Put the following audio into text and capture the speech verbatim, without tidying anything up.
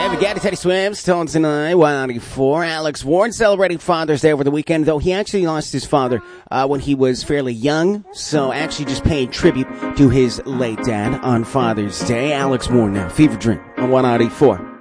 David Gaddy, Teddy Swims, Tones tonight, one ninety-four. Alex Warren celebrating Father's Day over the weekend, though he actually lost his father uh, when he was fairly young, so actually just paying tribute to his late dad on Father's Day. Alex Warren now, Fever Dream on one ninety-four.